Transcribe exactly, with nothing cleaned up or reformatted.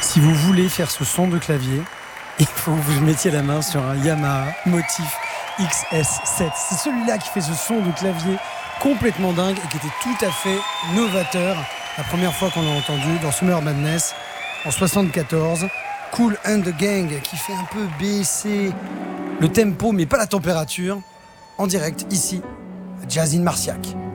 Si vous voulez faire ce son de clavier, il faut que vous mettiez la main sur un Yamaha Motif X S sept. C'est celui-là qui fait ce son de clavier complètement dingue et qui était tout à fait novateur. La première fois qu'on l'a entendu dans Summer Madness en soixante-quatorze. Kool and the Gang qui fait un peu baisser le tempo mais pas la température. En direct ici, Jazz in Marciac.